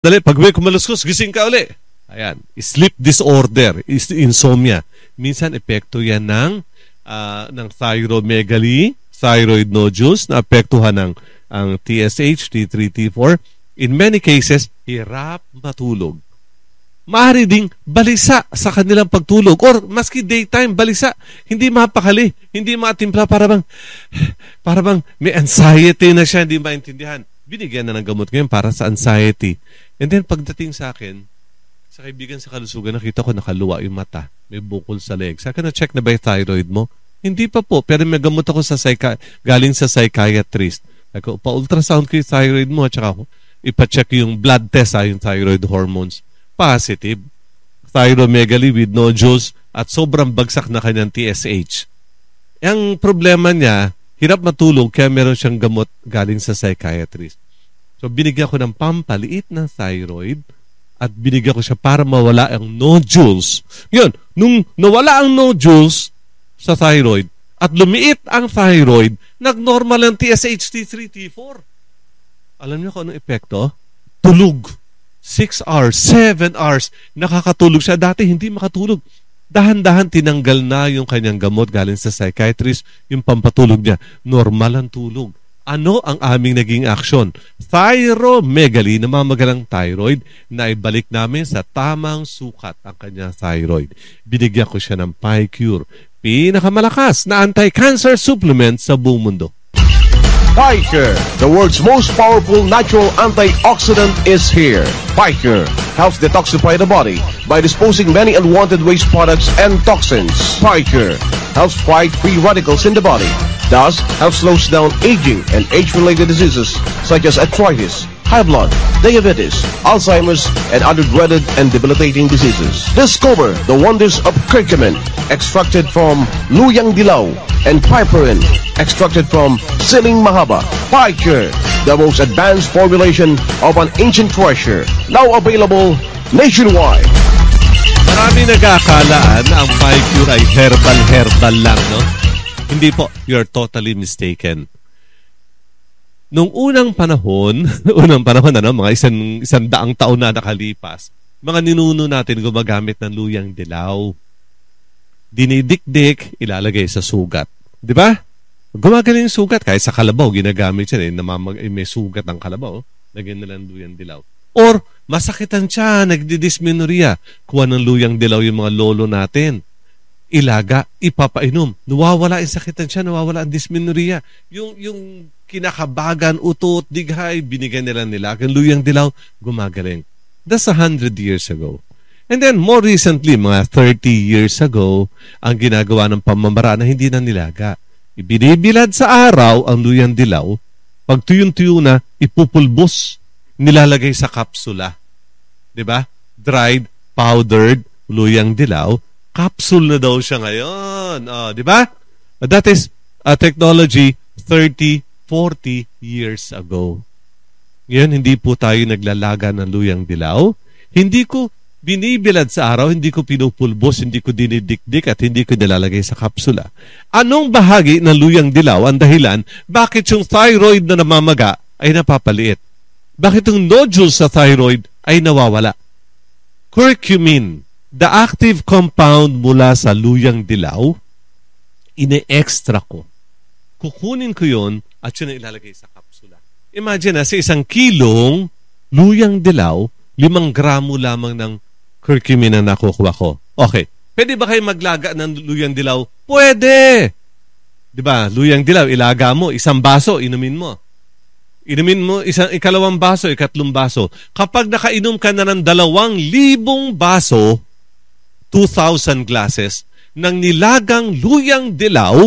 Dali, pag may kumaluskos, gising ka uli. Ayan, sleep disorder, insomnia. Minsan, epekto yan ng thyromegaly, thyroid nodules, na apektuhan ng ang TSH, T3, T4. In many cases, hirap matulog. Maaari ding balisa sa kanilang pagtulog or maski daytime, balisa. Hindi mapakali, hindi matimpla, para bang may anxiety na siya, hindi maintindihan. Binigyan na ng gamot ngayon para sa anxiety. And then pagdating sa akin, sa kaibigan sa kalusugan, nakita ko nakaluwa yung mata, may bukol sa leg. Saka na-check na ba yung thyroid mo? Hindi pa po, pero may gamot ako galing sa psychiatrist. Ako, pa-ultrasound ko yung thyroid mo at saka ipa-check yung blood test, yung thyroid hormones. Positive. Thyromegaly with nodules at sobrang bagsak na kanyang TSH. Ang problema niya, hirap matulog kaya meron siyang gamot galing sa psychiatrist. So binigyan ko ng pampaliit ng thyroid at binigyan ko siya para mawala ang nodules. Yun, nung nawala ang nodules sa thyroid at lumiit ang thyroid, nag-normal ang TSH, T3, T4. Alam niyo kung anong epekto? Tulog. 6 hours, 7 hours, nakakatulog siya. Dati hindi makatulog. Dahan-dahan tinanggal na yung kanyang gamot galing sa psychiatrist, yung pampatulog niya. Normal ang tulog. Ano ang aming naging aksyon? Thyromegaly, namamagalang thyroid, na ibalik namin sa tamang sukat ang kanyang thyroid. Binigyan ko siya ng PyCure, pinakamalakas na anti-cancer supplement sa buong mundo. PyCure, the world's most powerful natural antioxidant, is here. PyCure helps detoxify the body by disposing many unwanted waste products and toxins. PyCure helps fight free radicals in the body, thus helps slow down aging and age-related diseases such as arthritis, high blood, diabetes, Alzheimer's, and other dreaded and debilitating diseases. Discover the wonders of curcumin, extracted from Luyang Dilaw, and piperine, extracted from Siling Mahaba. PyCure, the most advanced formulation of an ancient treasure, now available nationwide. Marami nag-aakalaan na ang PyCure ay herbal lang, no? Hindi po, you're totally mistaken. Nung unang panahon, mga isang daang taon na nakalipas, mga ninuno natin gumagamit ng luyang dilaw. Dinidikdik, ilalagay sa sugat. Di ba? Gumagaling yung sugat. Kahit sa kalabaw, ginagamit siya. May sugat ng kalabaw. Lagyan na lang luyang dilaw. Or, masakitan siya, nagdidysmenorrhea. Kuha ng luyang dilaw yung mga lolo natin. Ilaga, ipapainom. Nawawala yung sakitan siya, nawawala ang dysmenorrhea. Yung kinakabagan, utot, dighay, binigyan nila nilagang luyang dilaw, gumagaling. That's 100 years ago. And then, more recently, mga 30 years ago, ang ginagawa ng pamamaraan na hindi na nilaga. Ibinibilad sa araw ang luyang dilaw, pag tuyo-tuyo na, ipupulbos, nilalagay sa kapsula. Diba? Dried, powdered, luyang dilaw, capsule na daw siya ngayon. Diba? That is a technology 30, 40 years ago. Ngayon, hindi po tayo naglalaga ng luyang dilaw. Hindi ko binibilad sa araw, hindi ko pinupulbos, hindi ko dinidikdik at hindi ko nilalagay sa kapsula. Anong bahagi ng luyang dilaw ang dahilan bakit yung thyroid na namamaga ay napapaliit? Bakit yung nodules sa thyroid ay nawawala? Curcumin, the active compound mula sa luyang dilaw, ine-extra ko. Kukunin ko yon at yun na ilalagay sa kapsula. Imagine sa 1 kilong luyang dilaw, 5 gramo lamang ng curcumin na nakukuha ko. Okay. Pwede ba kayo maglaga ng luyang dilaw? Pwede! Diba? Luyang dilaw, ilaga mo, 1 baso, inumin mo. Inumin mo, 2 baso, 3 baso. Kapag nakainom ka na ng 2,000 baso, 2,000 glasses, ng nilagang luyang dilaw,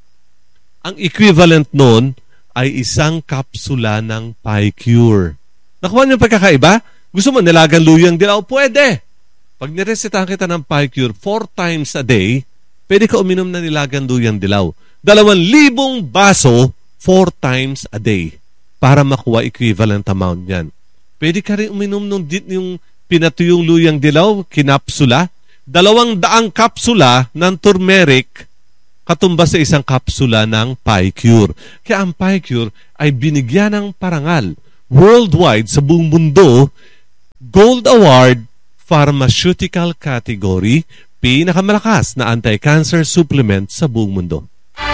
ang equivalent nun ay 1 kapsula ng PyCure. Nakuha niyo pagkakaiba? Gusto mo nilagang luyang dilaw? Pwede. Pag niresetahan kita ng PyCure 4 times a day, pwede ka uminom na nilagang luyang dilaw. 2,000 baso 4 times a day para makuha equivalent amount niyan. Pwede ka rin uminom yung pinatuyong luyang dilaw, kinapsula, 200 kapsula ng turmeric, katumbas sa 1 kapsula ng PyCure. Kaya ang PyCure ay binigyan ng parangal worldwide sa buong mundo Gold Award, Pharmaceutical Category, pinakamalakas na anti-cancer supplement sa buong mundo.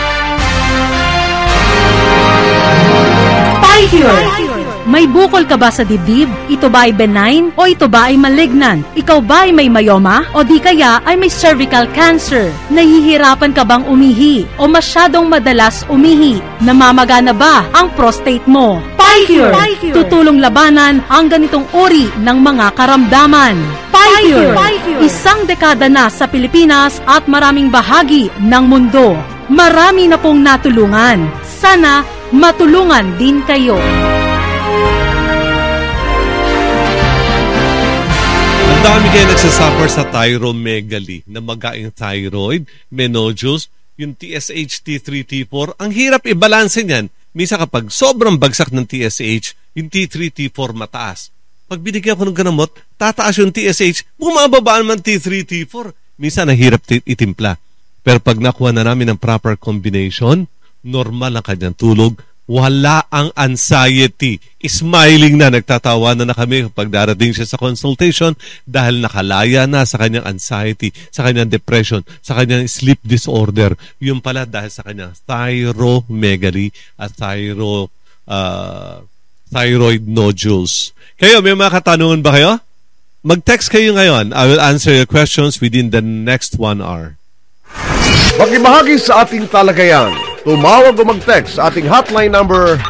PyCure! May bukol ka ba sa dibdib? Ito ba ay benign o ito ba ay malignant? Ikaw ba ay may myoma o di kaya ay may cervical cancer? Nahihirapan ka bang umihi o masyadong madalas umihi? Namamagana ba ang prostate mo? PyCure! Tutulong labanan ang ganitong uri ng mga karamdaman. PyCure! Isang dekada na sa Pilipinas at maraming bahagi ng mundo. Marami na pong natulungan. Sana matulungan din kayo. Ang dami kayo nagsasuffer sa thyromegaly, na magaing thyroid, may nodules, yung TSH, T3, T4. Ang hirap i-balance niyan. Misa kapag sobrang bagsak ng TSH, yung T3, T4 mataas. Pag binigyan ko ng gamot, tataas yung TSH, bumababa naman T3, T4. Misa nahirap itimpla. Pero pag nakuha na namin ng proper combination, normal ang kanyang tulog, wala ang anxiety. Smiling na, nagtatawa na kami kapag darating siya sa consultation dahil nakalaya na sa kanyang anxiety, sa kanyang depression, sa kanyang sleep disorder. Yun pala dahil sa kanyang thyromegaly at thyroid nodules. Kayo, may mga katanungan ba kayo? Mag-text kayo ngayon. I will answer your questions within the next 1 hour. Makibahagi sa ating talagayan. Tumawag o mag-text sa ating hotline number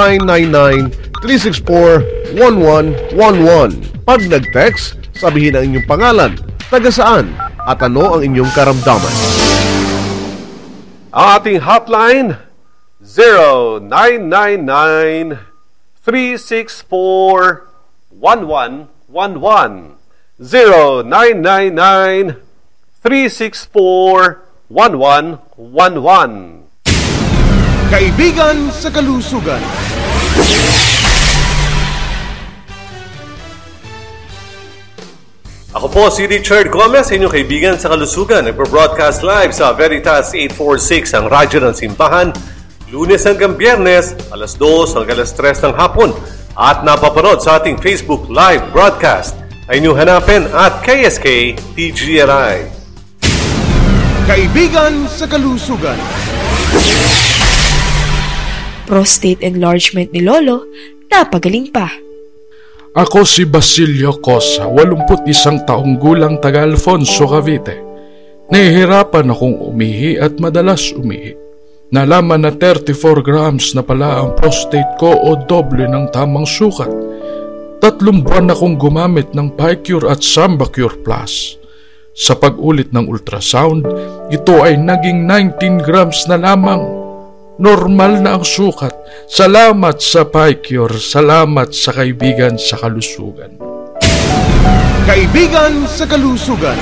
0999-364-1111. Pag nag-text, sabihin ang inyong pangalan, taga saan, at ano ang inyong karamdaman. Ang ating hotline, 0999-364-1111. 0999-364-1111. Kaibigan sa Kalusugan. Ako po si Richard Gomez, inyong kaibigan sa Kalusugan. Nagpo-broadcast live sa Veritas 846, ang radyo ng simbahan, Lunes hanggang Biyernes, alas 2 hanggang alas 3 ng hapon. At napapanood sa ating Facebook live broadcast. Ay inyong hanapin at KSK TGRI. Kaibigan sa Kalusugan. Prostate enlargement ni Lolo, napagaling pa. Ako si Basilio Cosa, 81 taong gulang, taga Alfonso, Cavite. Nahihirapan akong umihi at madalas umihi. Nalaman na 34 grams na pala ang prostate ko o doble ng tamang sukat. 3 buwan akong gumamit ng PyCure at SambaCure Plus. Sa pag-ulit ng ultrasound, ito ay naging 19 grams na lamang. Normal na ang sukat. Salamat sa PyCure. Salamat sa Kaibigan sa Kalusugan. Kaibigan sa Kalusugan.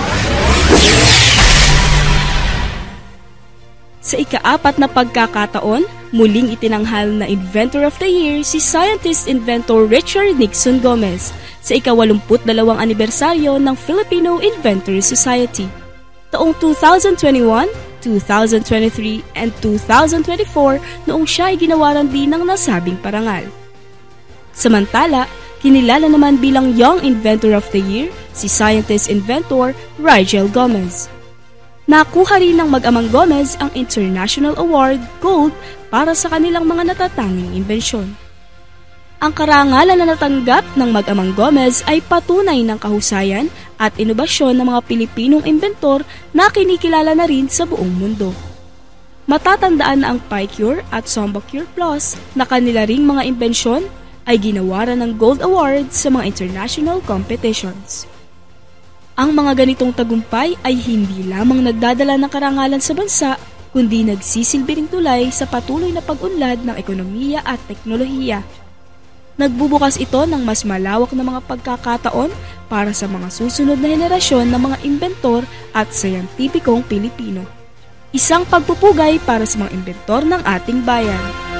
Sa ika-4 na pagkakataon, muling itinanghal na Inventor of the Year si Scientist-Inventor Richard Nixon Gomez sa ika-82 anibersaryo ng Filipino Inventors Society. Taong 2021, 2023, and 2024 noong siya ay ginawaran din ng nasabing parangal. Samantala, kinilala naman bilang Young Inventor of the Year si Scientist-Inventor Rigel Gomez. Nakuha rin ng mag-amang Gomez ang International Award Gold para sa kanilang mga natatanging imbensyon. Ang karangalan na natanggap ng mag-amang Gomez ay patunay ng kahusayan at inobasyon ng mga Pilipinong inventor na kinikilala na rin sa buong mundo. Matatandaan na ang PyCure at SambaCure Plus na kanila ring mga imbensyon ay ginawaran ng Gold Award sa mga international competitions. Ang mga ganitong tagumpay ay hindi lamang nagdadala ng karangalan sa bansa, kundi nagsisilbi ring tulay sa patuloy na pag-unlad ng ekonomiya at teknolohiya. Nagbubukas ito ng mas malawak na mga pagkakataon para sa mga susunod na henerasyon ng mga inventor at sayantipikong Pilipino. Isang pagpupugay para sa mga inventor ng ating bayan.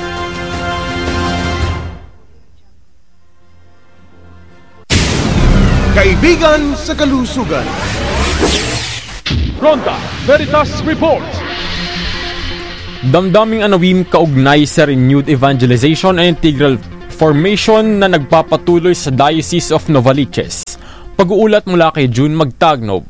Kaibigan sa Kalusugan. Ronda Veritas Report. Damdaming anawim kaugnay sa renewed evangelization and integral formation na nagpapatuloy sa Diocese of Novaliches. Pag-uulat mula kay June Magtagnob.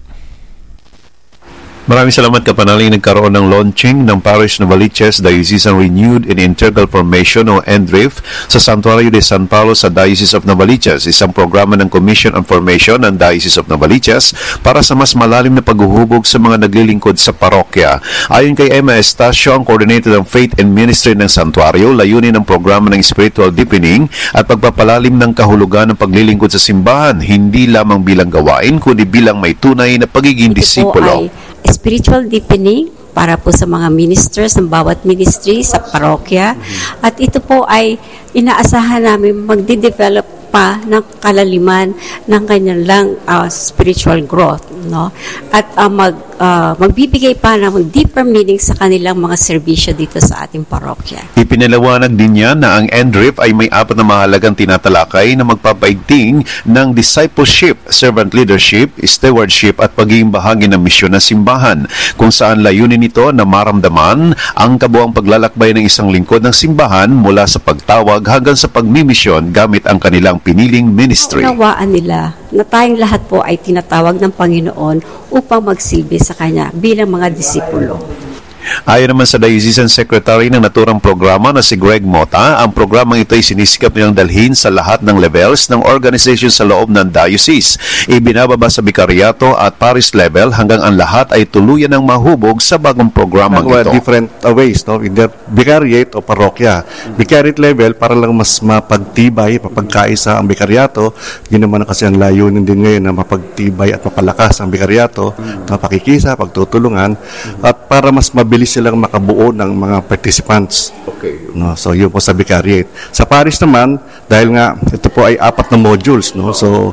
Maraming salamat kapanaling nagkaroon ng launching ng Parish Novaliches Diocesan Renewed and Integral Formation o NDRIF sa Santuario de San Pablo sa Diocese of Novaliches, isang programa ng Commission on Formation ng Diocese of Novaliches para sa mas malalim na paghuhubog sa mga naglilingkod sa parokya. Ayon kay Emma Estacio, ang coordinator ng Faith and Ministry ng Santuario, layunin ng programa ng spiritual deepening at pagpapalalim ng kahulugan ng paglilingkod sa simbahan, hindi lamang bilang gawain kundi bilang may tunay na pagiging disipulo. Spiritual deepening para po sa mga ministers ng bawat ministry sa parokya. At ito po ay inaasahan namin magde-develop pa ng kalaliman ng kanilang spiritual growth, no? At magbibigay pa ng deeper meaning sa kanilang mga serbisyo dito sa ating parokya. Ipinalawanag din niya na ang NDRIF ay may 4 na mahalagang tinatalakay na magpapaigting ng discipleship, servant leadership, stewardship at pagiging bahagi ng misyon ng simbahan, kung saan layunin nito na maramdaman ang kabuang paglalakbay ng isang lingkod ng simbahan mula sa pagtawag hanggang sa pagmimisyon gamit ang kanilang piniling ministry. Unawaan nila na tayong lahat po ay tinatawag ng Panginoon upang magsilbi sa Kanya bilang mga disipulo. Ayon naman sa Diocesan Secretary ng naturang programa na si Greg Mota, ang programang ito ay sinisikap nilang dalhin sa lahat ng levels ng organization sa loob ng diocese. Ibinababa sa Vicariato at Parish level hanggang ang lahat ay tuluyan ng mahubog sa bagong programang ito. Different ways, no? Either Vicariate o parokya. Vicariate level para lang mas mapagtibay, mapagkaisa ang Vicariato. Yun naman kasi ang layunin din ngayon na mapagtibay at mapalakas ang Vicariato, pakikisa, pagtutulungan, at para mas mabilis silang makabuo ng mga participants. Okay. No, so yun po sa Vicariate. Sa Parish naman, dahil nga ito po ay 4 na modules, no? So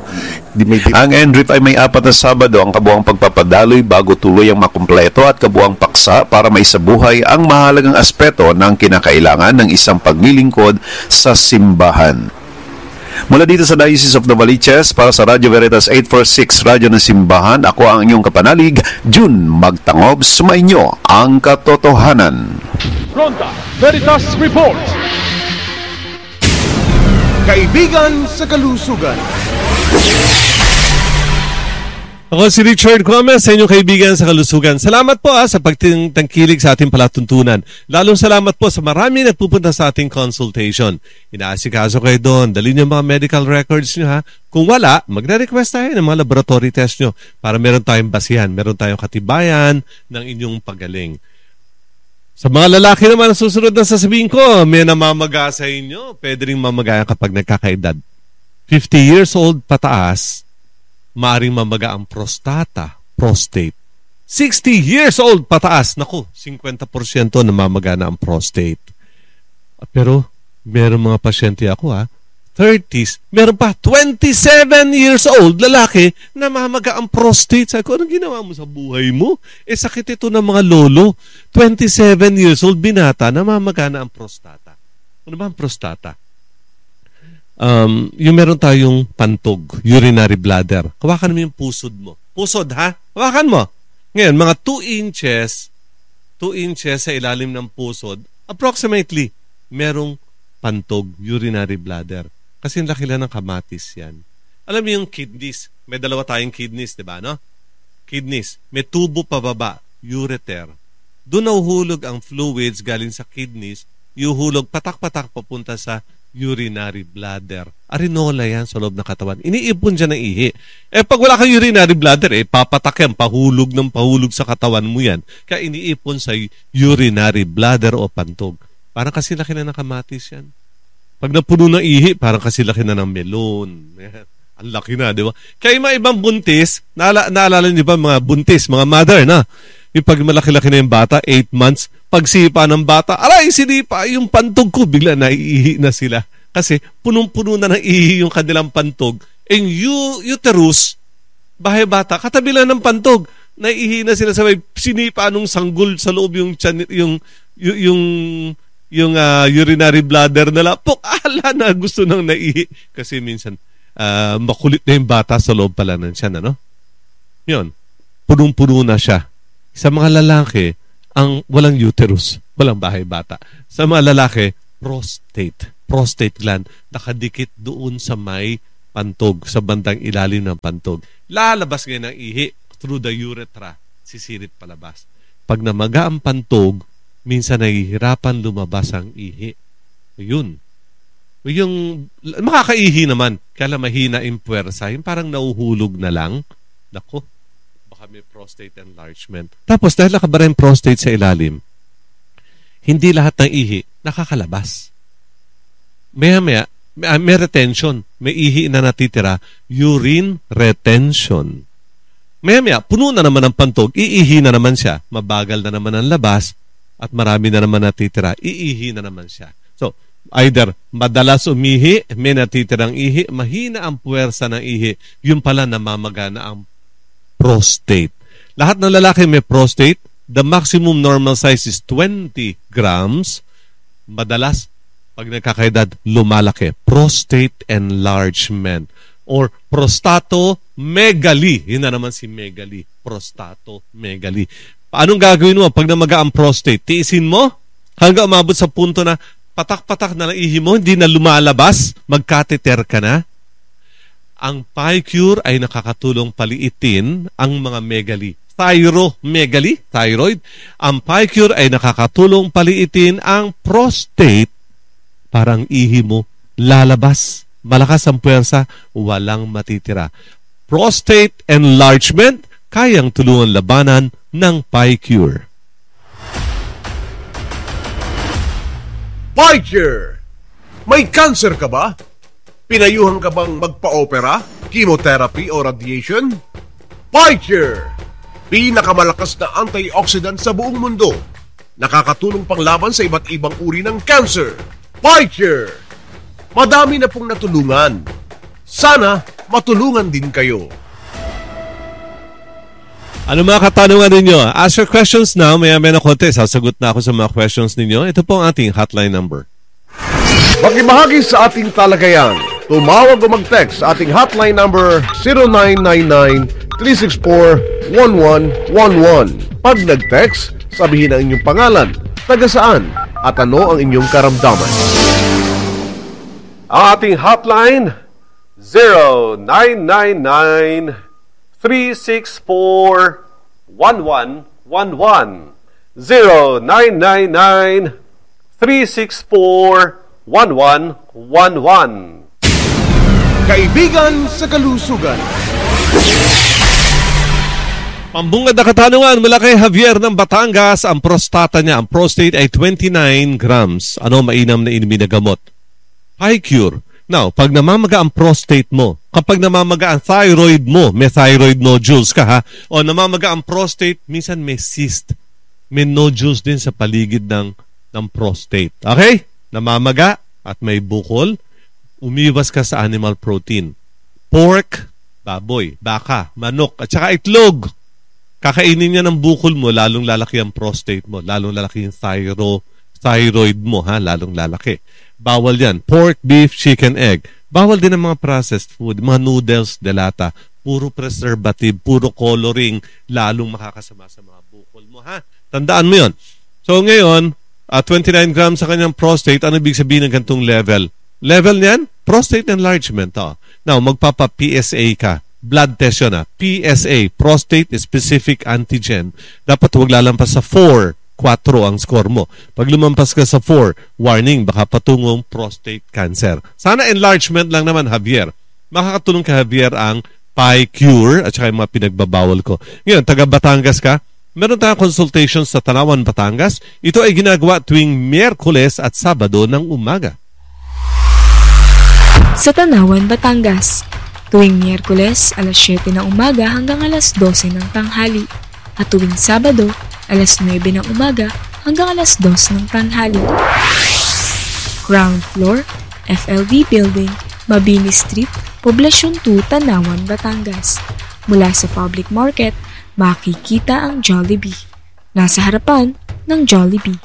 ang NDRIF ay may 4 na Sabado ang kabuang pagpapadaloy bago tuloy ang makumpleto at kabuang paksa para maisabuhay ang mahalagang aspeto ng kinakailangan ng isang paglilingkod sa simbahan. Mula dito sa Diocese of Novaliches, para sa Radio Veritas 846, Radyo ng Simbahan, ako ang inyong kapanalig, June Magtangob, sumainyo ang katotohanan. Ronda Veritas Report. Kaibigan sa kalusugan. Ako si Richard Gomez, sa inyong kaibigan sa kalusugan. Salamat po sa pagtangkilig sa ating palatuntunan. Lalong salamat po sa marami nagpupunta sa ating consultation. Inaasikaso kayo doon. Dalhin niyo mga medical records niyo, ha. Kung wala, magre-request tayo ng mga laboratory test niyo para meron tayong basihan, meron tayong katibayan ng inyong pagaling. Sa mga lalaki naman ang susunod na sasabihin ko, may namamaga sa inyo. Pwede rin mamagaya kapag nagkakaedad. 50 years old pataas, maaring mamaga ang prostate. 60 years old pataas, naku, 50% namamaga na ang prostate. Pero, meron mga pasyente ako, 30s, meron pa 27 years old lalaki namamaga ang prostate. Sabi ko, anong ginawa mo sa buhay mo? Sakit ito ng mga lolo. 27 years old binata, namamaga na ang prostata. Ano ba ang prostata? Yung meron tayong pantog, urinary bladder. Hawakan mo yung pusod mo. Pusod, ha? Hawakan mo. Ngayon, mga 2 inches sa ilalim ng pusod, approximately, merong pantog, urinary bladder. Kasi laki lang ng kamatis yan. Alam mo yung kidneys, may 2 tayong kidneys, di ba, no? Kidneys, may tubo pababa, ureter. Doon nahuhulog ang fluids galing sa kidneys, yuhulog patak-patak papunta sa urinary bladder. Arinola yan sa loob ng katawan. Iniipon dyan ng ihi. Pag wala kang urinary bladder, papatak yan, pahulog sa katawan mo yan. Kaya iniipon sa urinary bladder o pantog. Parang kasi laki na ng kamatis yan. Pag napuno ng ihi, parang kasi laki na ng melon. Ang laki na, di ba? Kaya yung mga ibang buntis, naalala niyo ba mga buntis, mga mother, na? Yung pag malaki-laki na yung bata, 8 months, pagsipa ng bata, aray, sinipa yung pantog ko, bigla naiihi na sila. Kasi punong-puno na ng ihi yung kanilang pantog. And uterus, bahay bata, katabi lang ng pantog, naiihi na sila sa may sinipa nung sanggol sa loob yung urinary bladder nila. Ala na gusto nang naihi. Kasi minsan, makulit na yung bata sa loob pala ng siya, ano? Yun, punong-puno na siya. Sa mga lalaki, ang walang uterus, walang bahay bata. Sa mga lalaki, prostate. prostate gland, nakadikit doon sa may pantog, sa bandang ilalim ng pantog. Lalabas ngayon ang ihi through the urethra, sisirit palabas. Pag namaga ang pantog, minsan nahihirapan lumabas ang ihi. Yun. Yung makakaihi naman, kaya mahina yung puwersa, yung parang nauhulog na lang. Nako, baka may prostate enlargement. Tapos dahil nakabara yung prostate sa ilalim, hindi lahat ng ihi nakakalabas. Maya-maya, may retention. May ihi na natitira, urine retention. Maya-maya, puno na naman ang pantog, iihi na naman siya. Mabagal na naman ang labas at marami na naman natitira, iihi na naman siya. So, either madalas umihi, may natitirang ihi, mahina ang puwersa ng ihi, yun pala namamaga na ang prostate. Lahat ng lalaki may prostate, the maximum normal size is 20 grams. Madalas, pag nagkakaedad, lumalaki. Prostate enlargement. Or prostatomegaly. Yun na naman si megaly. Prostatomegaly. Paanong gagawin mo pag namaga ang prostate? Tiisin mo hanggang umabot sa punto na patak-patak na lang ihi mo, hindi na lumalabas, magkateter ka na. Ang PyCure ay nakakatulong paliitin ang mga megaly. Thyromegaly, thyroid. Ang PyCure ay nakakatulong paliitin ang prostate. Parang ihi mo, lalabas. Malakas ang puwersa, walang matitira. Prostate enlargement, kayang tulungan labanan ng PyCure. PyCure! May cancer ka ba? Pinayuhan ka bang magpa-opera, chemotherapy o radiation? PyCure! Pinakamalakas na antioxidant sa buong mundo. Nakakatulong panglaban sa iba't ibang uri ng cancer. PyCure! Madami na pong natulungan. Sana matulungan din kayo. Ano mga katanungan ninyo? Ask your questions now. Maya-maya na konti. Sasagot na ako sa mga questions ninyo. Ito po ang ating hotline number. Magbahagi sa ating talagayan. Tumawag o mag-text sa ating hotline number 0999-364-1111. Pag nag-text, sabihin ang inyong pangalan, taga saan, at ano ang inyong karamdaman. Ang ating hotline, 0999-364-1111. 0999-364-1111. Kaibigan sa kalusugan. Pambungad na katanungan mula kay Javier ng Batangas. Ang prostata niya, ang prostate ay 29 grams. Ano mainam na inumin na gamot? PyCure. Now, pag namamaga ang prostate mo, kapag namamaga ang thyroid mo, may thyroid nodules ka ha, o namamaga ang prostate, minsan may cyst. May nodules din sa paligid ng prostate. Okay? Namamaga at may bukol, umiwas ka sa animal protein. Pork, baboy, baka, manok, at saka itlog. Kakainin niya ng bukol mo, lalong lalaki ang prostate mo, lalong lalaki yung thyroid mo, ha? Lalong lalaki. Bawal yan. Pork, beef, chicken, egg. Bawal din ang mga processed food, mga noodles, delata, puro preservative, puro coloring, lalong makakasama sa mga bukol mo, ha? Tandaan mo yun. So ngayon, 29 grams sa kanyang prostate, ano ibig sabihin ng gantong level? Level niyan? Prostate enlargement. Oh. Now, magpapa-PSA ka. Blood test yun. PSA, Prostate Specific Antigen. Dapat huwag lalampas sa 4 ang score mo. Pag lumampas ka sa 4, warning, baka patungong prostate cancer. Sana enlargement lang naman, Javier. Makakatulong ka, Javier, ang PyCure at saka yung mga pinagbabawal ko. Ngayon, taga Batangas ka, meron tayong consultations sa Tanawan, Batangas. Ito ay ginagawa tuwing Miyerkules at Sabado ng umaga. Sa Tanawan, Batangas, tuwing Miyerkules, alas 7 ng umaga hanggang alas 12 ng tanghali. At tuwing Sabado, alas 9 ng umaga hanggang alas 2 ng tanghali. Ground floor, FLD Building, Mabini Street, Poblasyon 2, Tanawan, Batangas. Mula sa public market, makikita ang Jollibee. Nasa harapan ng Jollibee.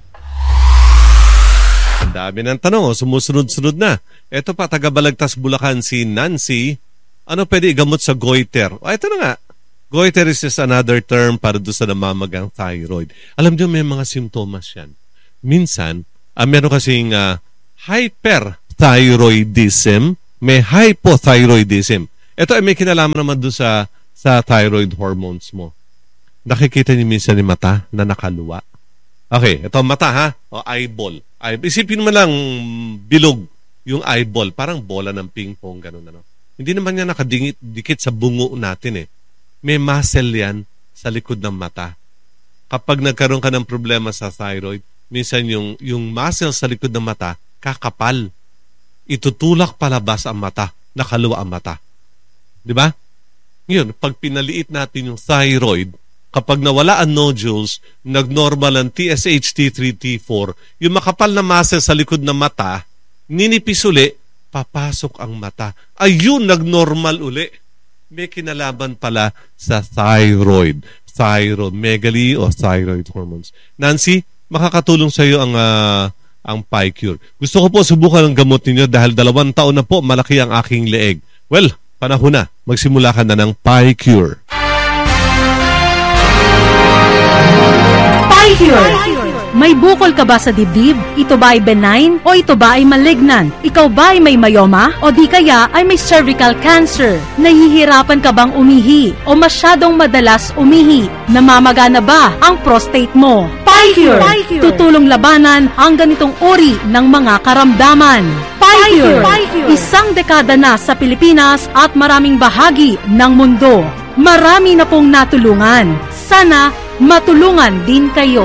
Ang dami ng tanong, sumusunod-sunod na. Ito pa, taga Balagtas, Bulacan, si Nancy. Ano pwede igamot sa goiter? Ito na nga. Goiter is just another term para doon sa namamagang thyroid. Alam niyo, may mga simptomas yan. Minsan, meron kasing hyperthyroidism, may hypothyroidism. Ito ay may kinalaman naman doon sa thyroid hormones mo. Nakikita niyo minsan yung mata na nakaluwa. Okay, ito mata ha, o eyeball. Isipin mo lang bilog yung eyeball, parang bola ng ping pong, ganun ano. Hindi naman yan nakadikit sa bungo natin eh. May muscle yan sa likod ng mata. Kapag nagkaroon ka ng problema sa thyroid, minsan yung muscle sa likod ng mata, kakapal. Itutulak palabas ang mata, nakaluwa ang mata. Di ba? Ngayon, pag pinaliit natin yung thyroid, kapag nawala ang nodules, nagnormal ang TSH, T3, T4, yung makapal na muscle sa likod ng mata, ninipis uli, papasok ang mata. Ayun, nagnormal uli. May kinalaman pala sa thyroid. Thyromegaly o thyroid hormones. Nancy, makakatulong sa iyo ang PyCure. Gusto ko po subukan ang gamot ninyo dahil 2 taon na po malaki ang aking leeg. Well, panahon na. Magsimula ka na ng PyCure. PyCure. May bukol ka ba sa dibdib? Ito ba ay benign o ito ba ay malignant? Ikaw ba ay may myoma o di kaya ay may cervical cancer? Nahihirapan ka bang umihi o masyadong madalas umihi? Namamagana ba ang prostate mo? PyCure! Tutulong labanan ang ganitong uri ng mga karamdaman. PyCure! 1 dekada na sa Pilipinas at maraming bahagi ng mundo. Marami na pong natulungan. Sana matulungan din kayo.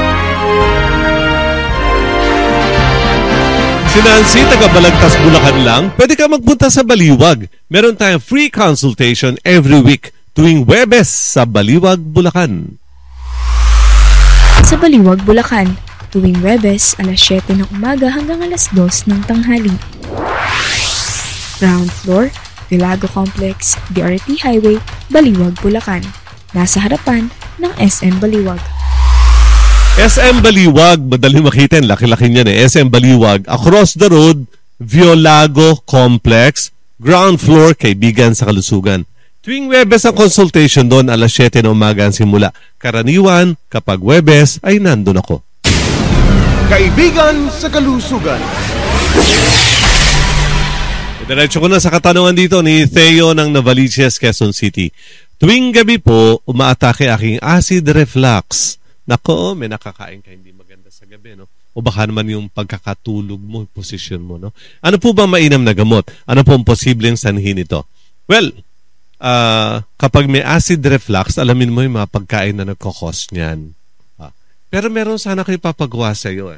Si Nancy, taga Balagtas, Bulacan lang. Pwede ka magpunta sa Baliwag. Meron tayong free consultation every week tuwing Huwebes sa Baliwag, Bulacan. Sa Baliwag, Bulacan, tuwing Huwebes, alas 7 ng umaga hanggang alas 2 ng tanghali. Ground floor, Vilago Complex, BRT Highway, Baliwag, Bulacan. Nasa harapan ng SM Baliwag. SM Baliwag, madaling makita, laki-laki niyan eh. SM Baliwag, across the road, Violago Complex, ground floor, Kaibigan sa Kalusugan. Tuwing Huwebes ang consultation doon, alas 7 na umaga ang simula. Karaniwan, kapag Huwebes, ay nandun ako. Kaibigan sa Kalusugan. Diretso ko na sa katanungan dito ni Theo ng Novaliches, Quezon City. Tuwing gabi po, umaatake aking acid reflux. Nako, may nakakain ka hindi maganda sa gabi, no? O baka naman yung pagkakatulog mo, posisyon mo, no? Ano po ba mainam na gamot? Ano po ang posibleng sanhin nito? Well, kapag may acid reflux, alamin mo yung mga pagkain na nagkakos niyan. Pero meron sana kayo papagawa sa iyo.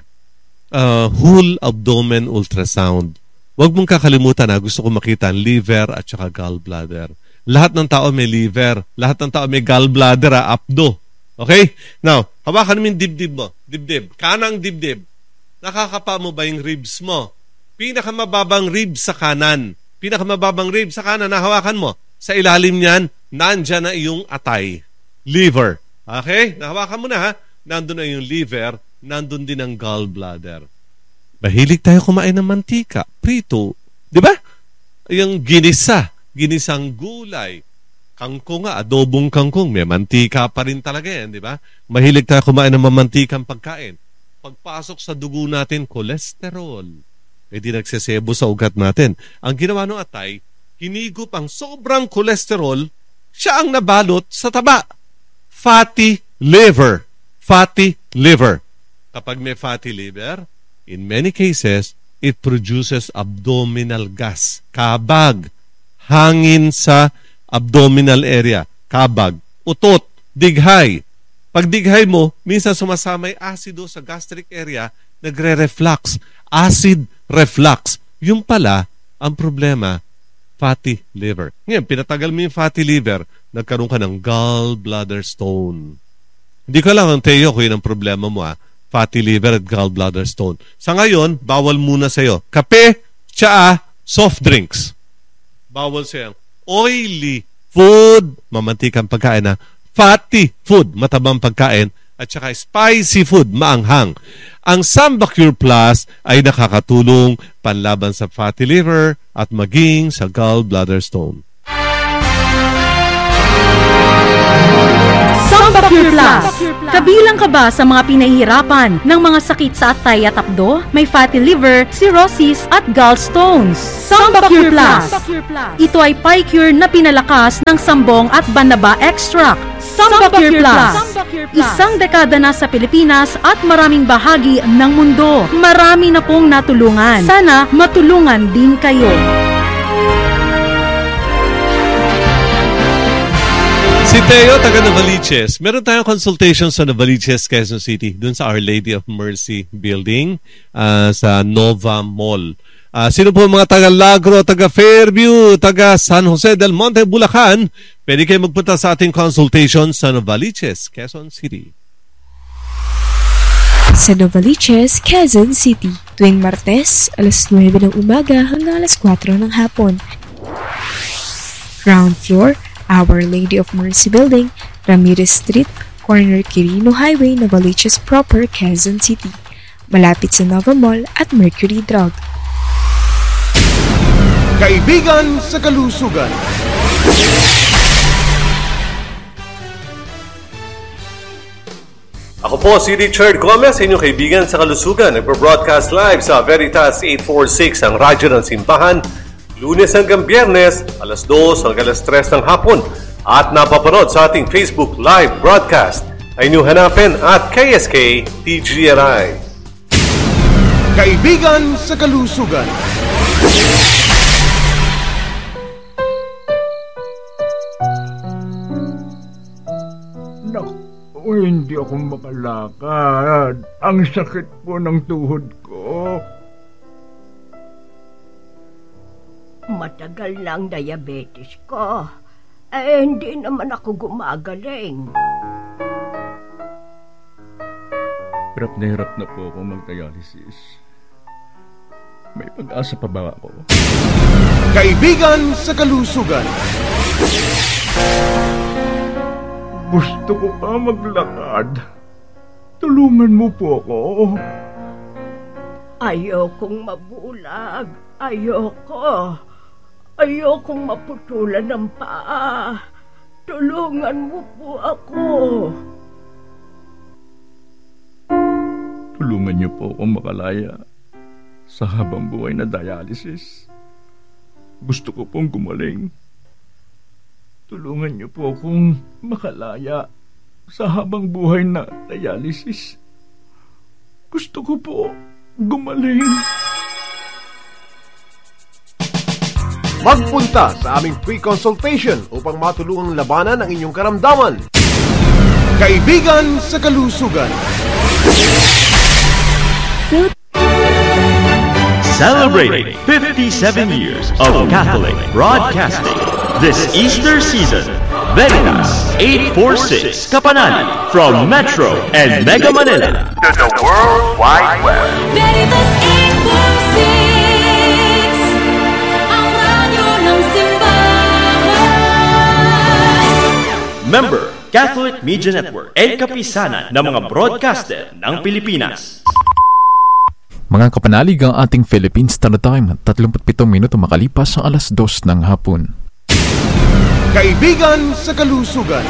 Whole abdomen ultrasound. Huwag mong kakalimutan na gusto ko makita ang liver at saka gallbladder. Lahat ng tao may liver. Lahat ng tao may gallbladder, apdo. Okay? Now, hawakan mo yung dibdib mo. Dibdib. Kanang dibdib. Nakakapa mo ba yung ribs mo? Pinakamababang ribs sa kanan. Pinakamababang ribs sa kanan na hawakan mo. Sa ilalim niyan, nandyan na yung atay. Liver. Okay? Nahawakan mo na ha. Nandun na yung liver. Nandun din ang gallbladder. Mahilig tayo kumain ng mantika. Prito. Di ba? Yung ginisa. Ginisang gulay. Kangkong nga, adobong kangkong. May mantika pa rin talaga yan, di ba? Mahilig tayo kumain ng mamantikang pagkain. Pagpasok sa dugo natin, kolesterol. E di nagsesebo sa ugat natin. Ang ginawa ng atay, hinigop ang sobrang kolesterol, siya ang nabalot sa taba. Fatty liver. Fatty liver. Kapag may fatty liver, in many cases, it produces abdominal gas. Kabag. Hangin sa abdominal area, kabag, utot, dighay. Pag dighay mo, minsan sumasamay acido sa gastric area, nagre-reflux. Acid reflux. Yung pala, ang problema, fatty liver. Ngayon, pinatagal mo yung fatty liver, nagkaroon ka ng gallbladder stone. Hindi ko lang ang Theo kung yun ang problema mo, fatty liver at gallbladder stone. Sa ngayon, bawal muna sa'yo. Kape, tsaa, soft drinks. Bawal sa'yo. Oily food, mamantikang pagkain na, fatty food, matabang pagkain, at saka spicy food, maanghang. Ang Sambacure Plus ay nakakatulong panlaban sa fatty liver at maging sa gallbladder stone. Sambacure Plus. Kabilang ka ba sa mga pinahihirapan ng mga sakit sa atay at apdo? May fatty liver, cirrhosis at gallstones. Sambacure Plus. Ito ay pie-cure na pinalakas ng sambong at banaba extract. Sambacure Plus. Isang dekada na sa Pilipinas at maraming bahagi ng mundo. Marami na pong natulungan. Sana matulungan din kayo. Si Teo, taga Novaliches. Meron tayong consultation sa Novaliches, Quezon City, dun sa Our Lady of Mercy building sa Nova Mall. Sino po mga taga Lagro, taga Fairview, taga San Jose del Monte, Bulacan? Pwede kayo magpunta sa ating consultation sa Novaliches, Quezon City. Sa Novaliches, Quezon City, tuwing Martes, alas 9 ng umaga hanggang alas 4 ng hapon. Ground floor, Our Lady of Mercy Building, Ramirez Street, corner Quirino Highway, Novaliches proper, Quezon City. Malapit sa Nova Mall at Mercury Drug. Kaibigan sa kalusugan. Ako po si Richard Gomez, inyong kaibigan sa kalusugan. Nagpo-broadcast live sa Veritas 846 ang radyo ng simbahan. Lunes hanggang Biyernes, alas 2 hanggang alas 3 ng hapon. At napapanood sa ating Facebook live broadcast. Ay nyo hanapin at KSK TGRI. Kaibigan sa kalusugan. Naku, hindi ako makalakad. Ang sakit po ng tuhod ko. Matagal na ang diabetes ko. Hindi naman ako gumagaling. Hirap na po ako mag-dialysis. May pag-asa pa ba ako? Kaibigan sa kalusugan. Gusto ko pa maglakad. Tulungan mo po ako. Ayokong mabulag. Ayokong maputulan ng paa. Tulungan mo po ako. Tulungan niyo po akong makalaya sa habang buhay na dialysis. Gusto ko pong gumaling. Tulungan niyo po akong makalaya sa habang buhay na dialysis. Gusto ko po gumaling. Magpunta sa aming free consultation upang matulungang labanan ang inyong karamdaman. Kaibigan sa kalusugan. Celebrating 57 years of Catholic broadcasting this Easter season. Veritas 846 Kapanan from Metro and Mega Manila to the World Wide Web. Veritas 846 ang radyo ng simbahan. Member Catholic Media Network and kapisanan ng mga broadcaster ng Pilipinas. Mga kapanalig ang ating Philippine Standard Time, 37 minuto makalipas ang alas 2 ng hapon. Kaibigan sa kalusugan.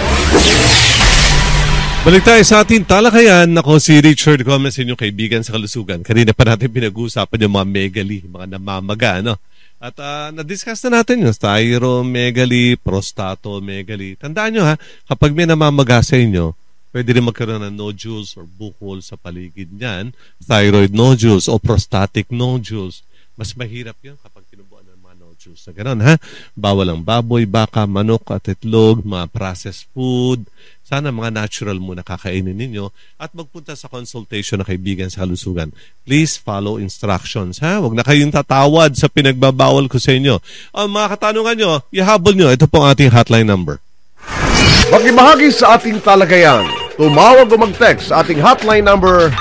Balik tayo sa ating talakayan. Ako si Richard Gomez, inyong kaibigan sa kalusugan. Kanina pa natin pinag-uusapan yung mga megaly, mga namamaga, no? At na-discuss na natin yung thyromegaly, prostatomegaly. Tandaan nyo ha, kapag may namamaga sa inyo, pwede rin magkaroon ng nodules or bukol sa paligid niyan, thyroid nodules o prostatic nodules. Mas mahirap yun kapag tinubuan ng mga nodules. Na gano'n, ha? Bawal ang baboy, baka, manok at itlog, mga processed food. Sana mga natural muna kakainin ninyo at magpunta sa consultation na kaibigan sa kalusugan. Please follow instructions, ha? Huwag na kayong tatawad sa pinagbabawal ko sa inyo. Mga katanungan nyo, ihabol nyo. Ito pong ating hotline number. Makibahagi sa ating talagayan. Tumawag o mag-text sa ating hotline number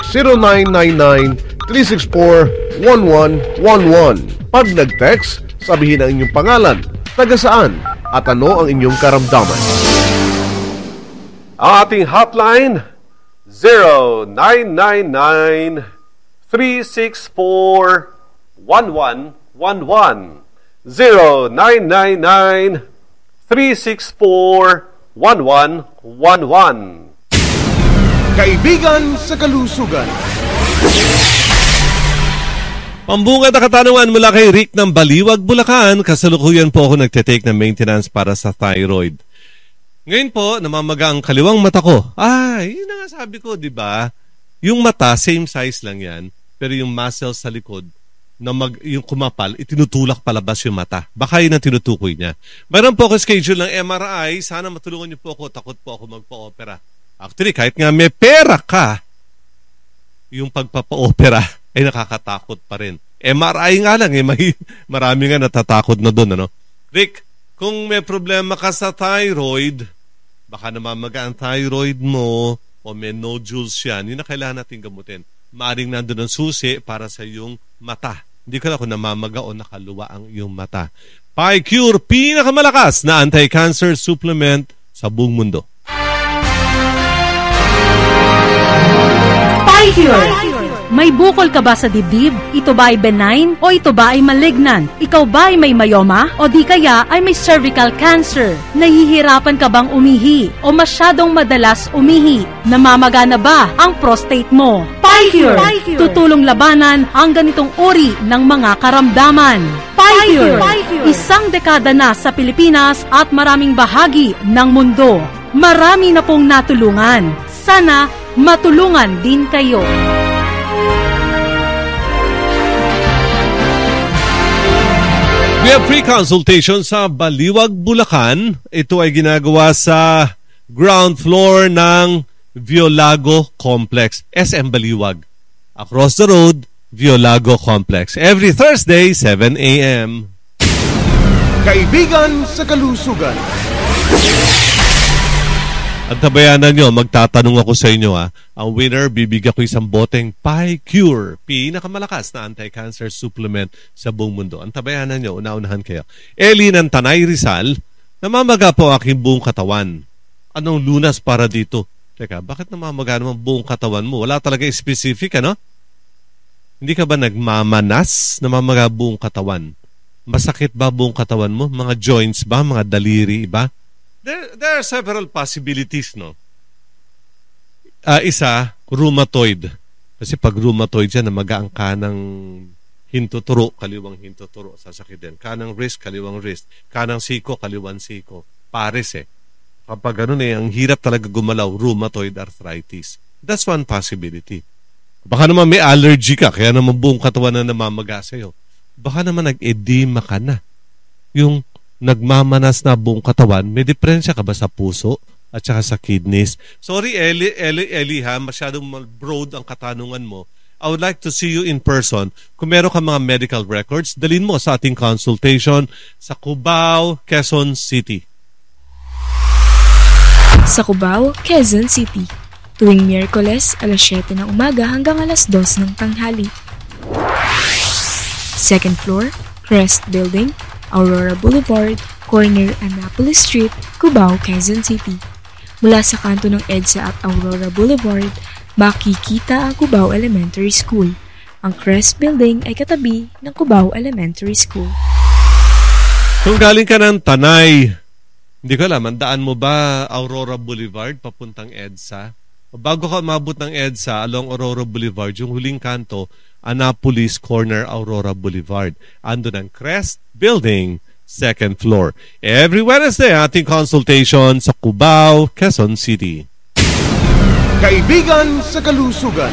0999-364-1111. Pag nag-text, sabihin ang inyong pangalan, taga saan, at ano ang inyong karamdaman. Ang ating hotline 0999-364-1111. 0999-364-1111. Kaibigan sa kalusugan. Pambungad na katanungan mula kay Rick ng Baliwag, Bulacan. Kasalukuyan po ako nagtitake ng maintenance para sa thyroid. Ngayon po, namamaga ang kaliwang mata ko. Yun na nga sabi ko, di ba? Yung mata, same size lang yan. Pero yung muscles sa likod, yung kumapal, itinutulak palabas yung mata. Baka yun ang tinutukoy niya. Mayroon po ako schedule ng MRI. Sana matulungan niyo po ako. Takot po ako magpa-opera. Actually, kahit nga may pera ka, yung pagpapa-opera ay nakakatakot pa rin. MRI nga lang, marami nga natatakot na doon. Ano? Rick, kung may problema ka sa thyroid, baka namamaga ang thyroid mo o may nodules yan, yun na kailangan natin gamutin. Maaring nandun ang susi para sa iyong mata. Hindi ko na kung namamaga o nakaluwa ang iyong mata. PyCure, pinakamalakas na anti-cancer supplement sa buong mundo. PyCure. May bukol ka ba sa dibdib? Ito ba ay benign o ito ba ay malignant? Ikaw ba ay may myoma o di kaya ay may cervical cancer? Nahihirapan ka bang umihi o masyadong madalas umihi? Namamaga na ba ang prostate mo? PyCure! Tutulong labanan ang ganitong uri ng mga karamdaman. PyCure! Isang dekada na sa Pilipinas at maraming bahagi ng mundo. Marami na pong natulungan. Sana matulungan din kayo. We have free consultation sa Baliwag, Bulacan. Ito ay ginagawa sa ground floor ng Violago Complex, SM Baliwag. Across the road, Violago Complex. Every Thursday, 7 a.m. Kaibigan sa kalusugan. At tabayanan nyo, magtatanong ako sa inyo ang winner, bibigyan ko isang boteng PyCure, pinakamalakas na anti-cancer supplement sa buong mundo. Ang tabayanan nyo, una-unahan kayo. Eli ng Tanay Rizal, namamaga po aking buong katawan. Anong lunas para dito? Teka, bakit namamaga naman buong katawan mo? Wala talaga specific, ano? Hindi ka ba nagmamanas? Namamaga buong katawan. Masakit ba buong katawan mo? Mga joints ba? Mga daliri ba? There are several possibilities, no? Isa, rheumatoid. Kasi pag rheumatoid yan, namaga ang kanang hintuturo, kaliwang hintuturo, sasakit din. Kanang wrist, kaliwang wrist. Kanang siko, kaliwang siko. Pares Kapag ganun ang hirap talaga gumalaw, rheumatoid arthritis. That's one possibility. Baka naman may allergy ka, kaya naman buong katawan na namamaga sa'yo. Baka naman nag-edema ka na. Yung nagmamanas na buong katawan, may diferensya ka ba sa puso at saka sa kidneys? Sorry, Eli masyadong broad ang katanungan mo. I would like to see you in person. Kung meron ka mga medical records, dalhin mo sa ating consultation sa Cubao, Quezon City. Sa Cubao, Quezon City. Tuwing Miyerkules, alas 7 ng umaga hanggang alas 2 ng tanghali. Second floor, Crest Building, Aurora Boulevard, corner Annapolis Street, Cubao, Quezon City. Mula sa kanto ng EDSA at Aurora Boulevard, makikita ang Cubao Elementary School. Ang Crest Building ay katabi ng Cubao Elementary School. Kung galing ka ng Tanay, hindi ko alam, daan mo ba Aurora Boulevard papuntang EDSA? O bago ka umabot ng EDSA along Aurora Boulevard, yung huling kanto, Annapolis Corner, Aurora Boulevard. Ando ng Crest Building, second floor. Every Wednesday, ating consultation sa Cubao, Quezon City. Kaibigan sa kalusugan.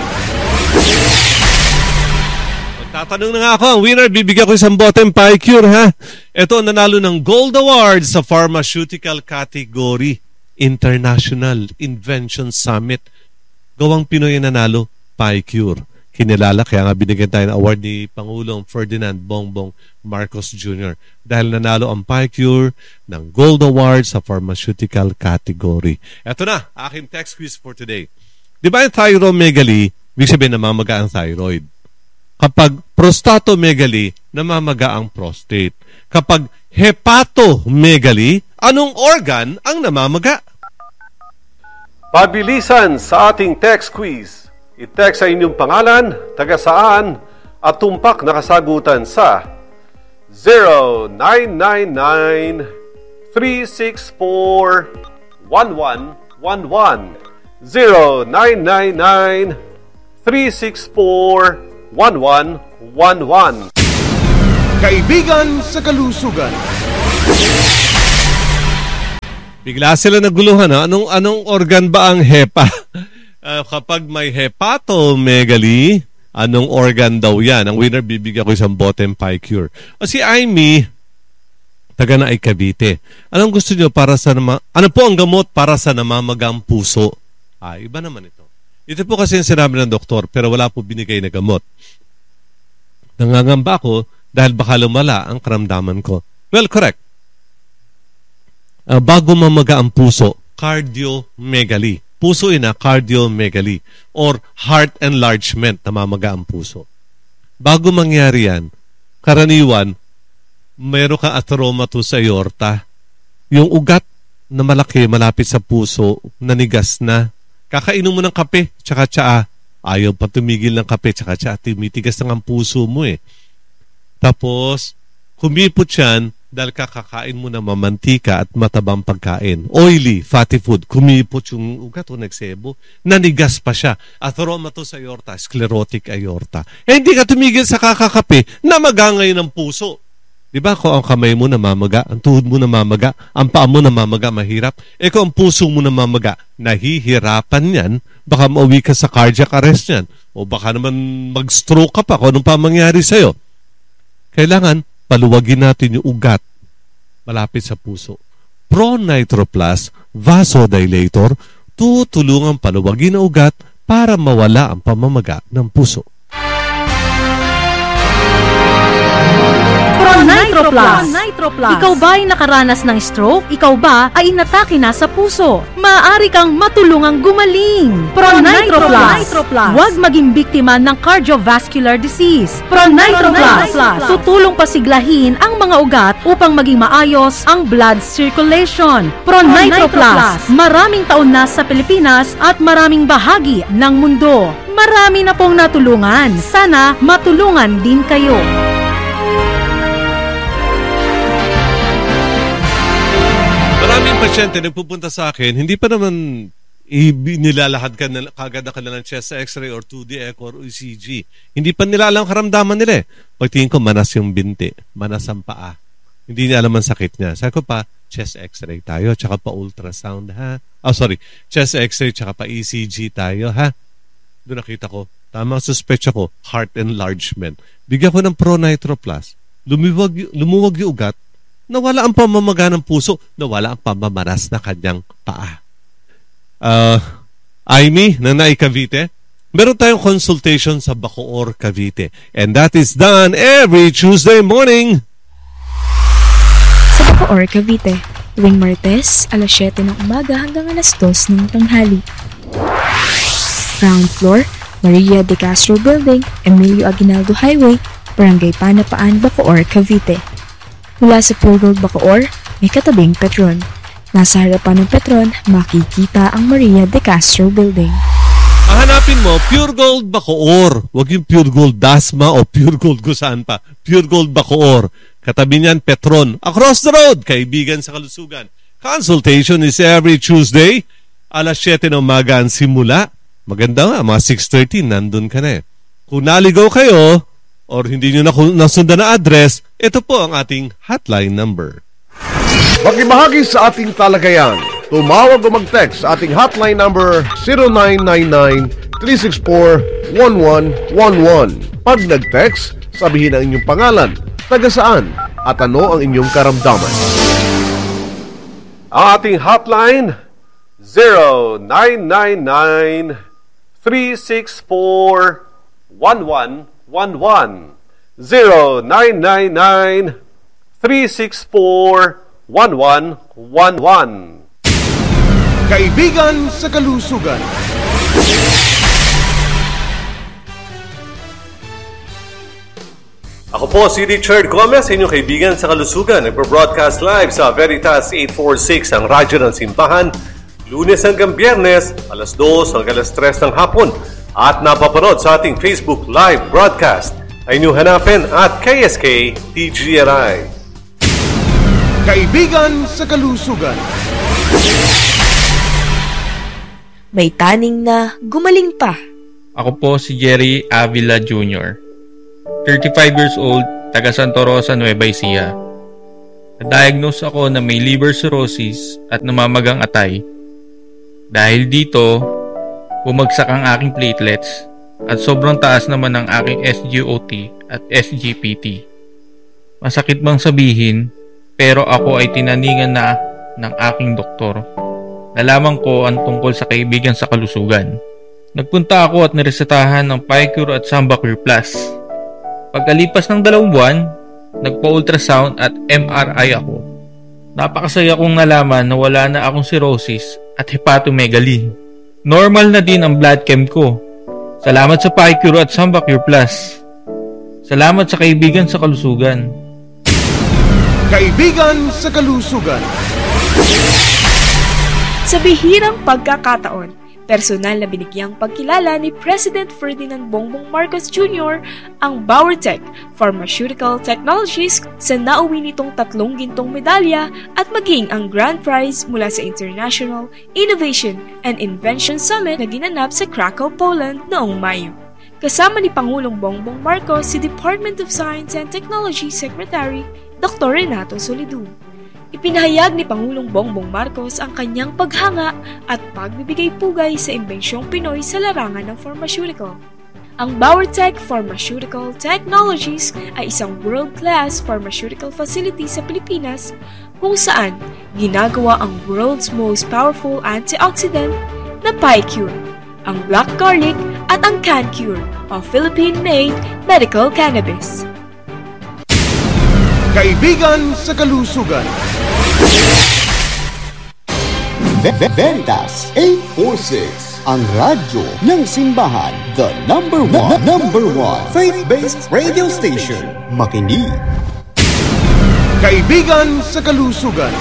Magtatanong na nga ako, ang winner, bibigyan ko isang boteng PyCure, ha? Ito, nanalo ng Gold Award sa Pharmaceutical Category, International Invention Summit. Gawang Pinoy ang nanalo, PyCure. Kinilala, kaya nga binigyan tayo ng award ni Pangulong Ferdinand Bongbong Marcos Jr. dahil nanalo ang PyCure ng Gold Award sa Pharmaceutical Category. Ito na, aking text quiz for today. Di ba yung thyromegaly, ibig sabihin namamaga ang thyroid. Kapag prostatomegaly, namamaga ang prostate. Kapag hepatomegaly, anong organ ang namamaga? Pabilisan sa ating text quiz. I-text sa inyong pangalan, taga saan, at tumpak na kasagutan sa 0999-364-1111. 0999-364-1111. Kaibigan sa Kalusugan. Bigla sila naguluhan. Anong organ ba ang hepa? Kapag may hepatomegaly, anong organ daw yan? Ang winner, bibigyan ko isang Botem Pie Cure. O si Amy, taga na ay Cavite. Anong gusto nyo para sa ano po ang gamot para sa namamagang puso? Iba naman ito. Ito po kasi yung sinabi ng doktor, pero wala po binigay na gamot. Nangangamba ko dahil baka lumala ang karamdaman ko. Well, correct. Bago mamaga ang puso, cardiomegaly. Puso cardiomegaly or heart enlargement, namamaga ang puso. Bago mangyari yan, karaniwan, mayroon kang atheromatous aorta. Yung ugat na malaki, malapit sa puso, nanigas na. Kakainom mo ng kape, tsaka tsaa. Ayaw pa tumigil ng kape, tsaka tsaa. Tumitigas na ang puso mo eh. Tapos, kumipot yan dahil kakakain mo na mamantika at matabang pagkain. Oily, fatty food. Kumipot yung ugat o nagsebo. Nanigas pa siya. Atheromatous aorta, sclerotic aorta. Hindi ka tumigil sa kakakape, namagangay ng puso. Diba kung ang kamay mo namamaga, ang tuhod mo namamaga, ang paa mo namamaga, mahirap. Kung ang puso mo namamaga, nahihirapan yan, baka mauwi ka sa cardiac arrest yan. O baka naman mag-stroke ka pa kung anong pa mangyari sa'yo. Kailangan paluwagin natin yung ugat malapit sa puso. Pro Nitro Plus Vasodilator, tutulungan paluwagin ang ugat para mawala ang pamamaga ng puso. Pro Nitro Plus. Ikaw ba ay nakaranas ng stroke? Ikaw ba ay inatake na sa puso? Maaari kang matulungang gumaling. Pro Nitro Plus. Huwag maging biktima ng cardiovascular disease. Pro Nitro Plus. Tutulong pasiglahin ang mga ugat upang maging maayos ang blood circulation. Pro Nitro Plus. Maraming taon na sa Pilipinas at maraming bahagi ng mundo. Marami na pong natulungan. Sana matulungan din kayo. Maraming pasyente nagpupunta sa akin, hindi pa naman nilalahad ka na kagad na kanilang chest x-ray or 2D echo or ECG. Hindi pa nila alam karamdaman nila eh. Pagtingin ko, manas yung binti, manas ang paa. Hindi niya alam ang sakit niya. Sabi ko pa, chest x-ray tayo, tsaka pa ultrasound ha. Chest x-ray tsaka pa ECG tayo ha. Doon nakita ko, tamang suspect ko, heart enlargement. Bigyan ko ng Pro Nitro Plus. Lumuwag yung ugat, nawala ang pamamaga ng puso, nawala ang pamamaras na kanyang paa. Amy, Nanay Cavite, meron tayong consultation sa Bacoor, Cavite. And that is done every Tuesday morning. Sa Bacoor, Cavite, tuwing Martes, alas 7 ng umaga hanggang alas 2 ng tanghali. Ground floor, Maria de Castro Building, Emilio Aguinaldo Highway, Barangay Panapaan, Bacoor, Cavite. Mula sa Pure Gold Bacoor, may katabing Petron. Nasa harapan ng Petron, makikita ang Maria de Castro Building. Hanapin mo, Pure Gold Bacoor. Huwag yung Pure Gold Dasma o Pure Gold Gusaan pa. Pure Gold Bacoor. Katabi niyan, Petron. Across the road, Kaibigan sa Kalusugan. Consultation is every Tuesday. Alas 7 ng umaga ang simula. Maganda nga, mga 6:30, nandun ka na eh. Kung naligaw kayo, or hindi nyo nasundan na address, ito po ang ating hotline number. Makibahagi sa ating talagayan. Tumawag o mag-text sa ating hotline number 0999-364-1111. Pag nag-text, sabihin ang inyong pangalan, taga saan, at ano ang inyong karamdaman. Ang ating hotline, 0999-364-1111. 0999-364-1111. Kaibigan sa Kalusugan. Ako po si Richard Gomez, inyong kaibigan sa Kalusugan. Nagpo-broadcast live sa Veritas 846, ang radyo ng simbahan, Lunes hanggang Biyernes, alas 2 hanggang alas 3 ng hapon. At napaparod sa ating Facebook live broadcast ay nyo hanapin at KSK TGRI. Kaibigan sa Kalusugan. may taning na gumaling pa. Ako po si Jerry Avila Jr., 35 years old, taga Santa Rosa, Nueva Ecija. Na-diagnose ako na may liver cirrhosis at namamagang atay. Dahil dito, bumagsak ang aking platelets at sobrang taas naman ang aking SGOT at SGPT. Masakit bang sabihin, pero ako ay tinaningan na ng aking doktor. Nalaman ko ang tungkol sa kaibigan sa kalusugan. Nagpunta ako at niresetahan ng PyCure at Sambacure Plus. Pagkalipas ng 2 buwan, nagpa-ultrasound at MRI ako. Napakasaya kong nalaman na wala na akong cirrhosis at hepatomegaly. Normal na din ang blood chem ko. Salamat sa PyCure at Sambacure Plus. Salamat sa kaibigan sa kalusugan. Kaibigan sa kalusugan. Sa bihirang pagkakataon, personal na binigyang pagkilala ni President Ferdinand Bongbong Marcos Jr. ang Bauertech Pharmaceutical Technologies sa nauwi nitong 3 gintong medalya at maging ang grand prize mula sa International Innovation and Invention Summit na ginanap sa Krakow, Poland noong Mayo. Kasama ni Pangulong Bongbong Marcos si Department of Science and Technology Secretary Dr. Renato Solidu. Ipinahayag ni Pangulong Bongbong Marcos ang kanyang paghanga at pagbibigay-pugay sa imbensyong Pinoy sa larangan ng pharmaceutical. Ang Bauertech Pharmaceutical Technologies ay isang world-class pharmaceutical facility sa Pilipinas kung saan ginagawa ang world's most powerful antioxidant na PyCure, ang black garlic at ang CanCure o Philippine-made medical cannabis. Kaibigan sa kalusugan. Veritas 846, ang radyo ng simbahan, the number one faith-based radio station. Makinig. Kaibigan sa kalusugan.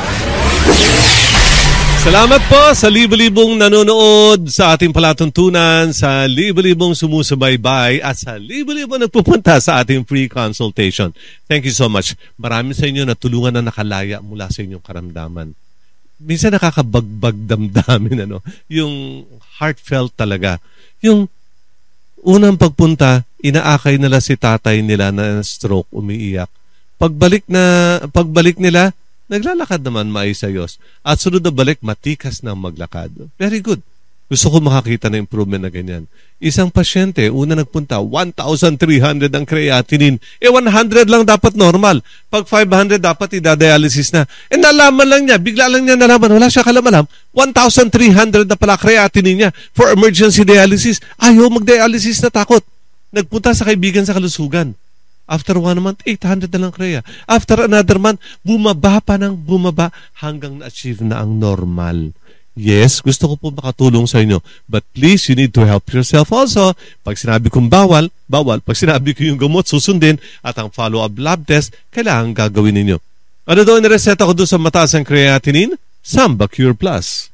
Salamat po sa libo-libong nanonood sa ating palatuntunan, sa libo-libong sumusubaybay at sa libo-libong nagpupunta sa ating free consultation. Thank you so much. Marami sa inyo na tulungan na nakalaya mula sa inyong karamdaman. Minsan nakakabagbag damdamin, yung heartfelt talaga. Yung unang pagpunta, inaakay nila si tatay nila na stroke, umiiyak. Pagbalik nila, naglalakad naman maayos. At sunod na balik, matikas na maglakad. Very good. Gusto ko makakita na improvement na ganyan. Isang pasyente, una nagpunta, 1,300 ang creatinine. 100 lang dapat normal. Pag 500, dapat idadialysis na. Nalaman lang niya, bigla lang niya nalaman, wala siya kalamalam, 1,300 na pala creatinine niya for emergency dialysis. Ayaw mag-dialysis na takot. Nagpunta sa kaibigan sa kalusugan. After 1 month, 800 na lang krea. After another month, bumaba hanggang na-achieve na ang normal. Yes, gusto ko po makatulong sa inyo. But please, you need to help yourself also. Pag sinabi kong bawal. Pag sinabi ko yung gamot, susundin. At ang follow-up lab test, kailangan gagawin ninyo. Ano daw nireseta ko doon sa mataas ang creatinine? Sambacure Plus.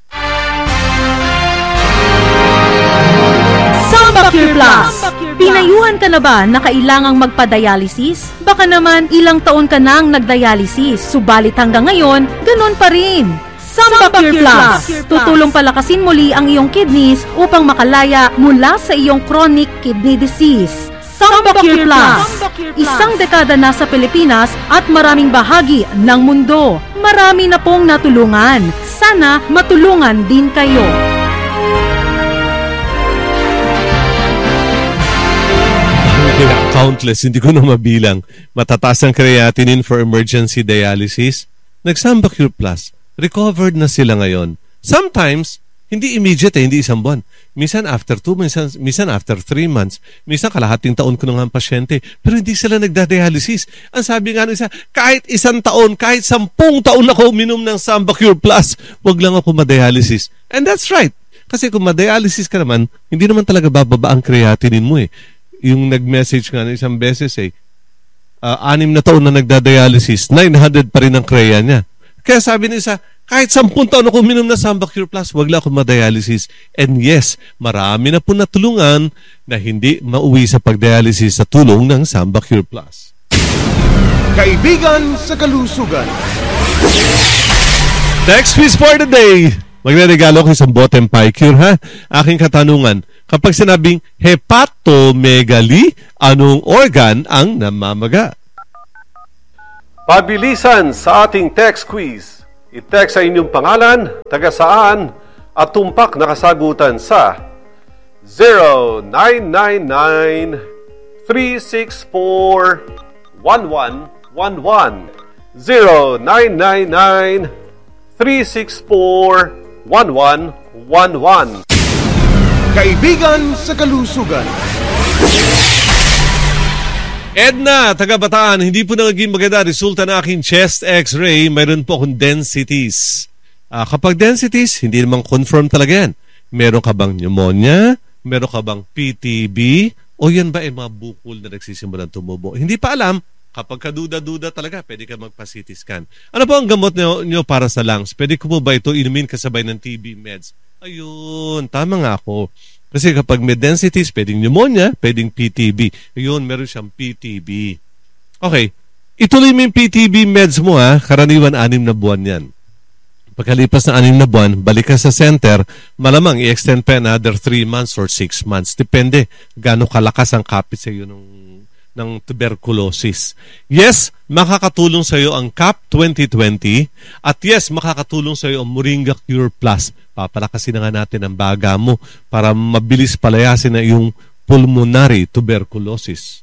Sambacure Plus! Pinayuhan ka na ba na kailangang magpa-dialysis? Baka naman ilang taon ka nang nag-dialysis, subalit hanggang ngayon, ganun pa rin. Sambacure Plus! Tutulong palakasin muli ang iyong kidneys upang makalaya mula sa iyong chronic kidney disease. Sambacure Plus! Isang dekada na sa Pilipinas at maraming bahagi ng mundo. Marami na pong natulungan. Sana matulungan din kayo. Countless, hindi ko na mabilang. Matataas ang creatinine for emergency dialysis. Nag-Sambacure Plus. Recovered na sila ngayon. Sometimes, hindi immediate, hindi isang buwan. Minsan after 2, minsan after 3 months. Minsan kalahating taon ko na nga ang pasyente. Pero hindi sila nagda-dialysis. Ang sabi nga nila, kahit 1 taon, kahit 10 taon ako uminom ng Sambacure Plus, wag lang ako ma-dialysis. And that's right. Kasi kung ma-dialysis ka naman, hindi naman talaga bababa ang creatinine mo eh. Yung nag-message nga na isang beses 6 na taon na nagda-dialysis, 900 pa rin ang krea niya. Kaya sabi niya, kahit 10 taon ako uminom na Sambacure Plus, wag lang ako ma-dialysis. And yes, marami na po natulungan na hindi mauwi sa pag-dialysis sa tulong ng Sambacure Plus. Kaibigan sa kalusugan. Next quiz for the day. Magre-regalo ko isang boteng Picure, ha? Aking katanungan, kapag sinabing hepatomegaly, anong organ ang namamaga? Pabilisan sa ating text quiz. I-text sa inyong pangalan, taga saan, at tumpak na kasagutan sa 0999-364-1111. 0999-364-1111. Kaibigan sa kalusugan. Edna, taga Bataan, hindi po naging maganda resulta ng aking chest x-ray. Mayroon po akong densities. Kapag densities, hindi naman confirm talaga yan. Meron ka bang pneumonia? Meron ka bang PTB? O yan ba ay mga bukol na nagsisimulang tumubo? Hindi pa alam. Kapag kaduda-duda talaga, pwede ka magpa-CT scan. Ano po ang gamot nyo para sa lungs? Pwede ko po ba ito inumin kasabay ng TB meds? Ayun, tama nga ako. Kasi kapag may densities, pwedeng pneumonia, pwedeng PTB. Ayun, meron siyang PTB. Okay, ituloy mo yung PTB meds mo, ha. Karaniwan 6 na buwan yan. Pagkalipas na 6 na buwan, balik ka sa center, malamang i-extend pa another 3 months or 6 months. Depende gaano kalakas ang kapit sa iyo ng tuberculosis. Yes, makakatulong sa iyo ang CAP 2020 at yes, makakatulong sa iyo ang Moringa Cure Plus. Papalakasin na nga natin ang baga mo para mabilis palayasin na yung pulmonary tuberculosis.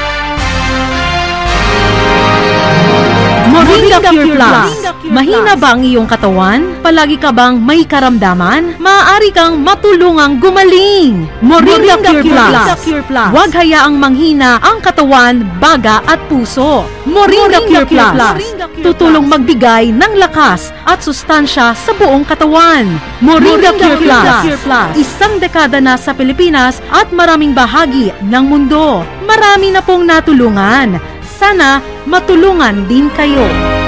Moringa Cure Plus. Mahina ba ang iyong katawan? Palagi ka bang may karamdaman? Maaari kang matulungang gumaling. Moringa Cure Plus. Huwag hayaang manghina ang katawan, baga at puso. Moringa Cure Plus. Tutulong magbigay ng lakas at sustansya sa buong katawan. Moringa Cure Plus. Isang dekada na sa Pilipinas at maraming bahagi ng mundo. Marami na pong natulungan. Sana matulungan din kayo.